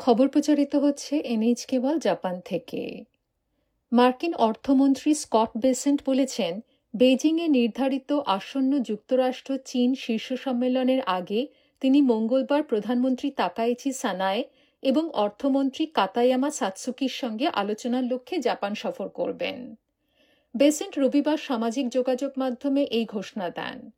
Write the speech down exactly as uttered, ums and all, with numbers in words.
খবর প্রচারিত হচ্ছে এনএইচ কেবল জাপান থেকে। মার্কিন অর্থমন্ত্রী স্কট বেসেন্ট বলেছেন, বেইজিংয়ে নির্ধারিত আসন্ন যুক্তরাষ্ট্র চীন শীর্ষ সম্মেলনের আগে তিনি মঙ্গলবার প্রধানমন্ত্রী তাকাইচি সানায়ে এবং অর্থমন্ত্রী কাতায়ামা সাতসুকির সঙ্গে আলোচনার লক্ষ্যে জাপান সফর করবেন। বেসেন্ট রবিবার সামাজিক যোগাযোগ মাধ্যমে এই ঘোষণা দেন।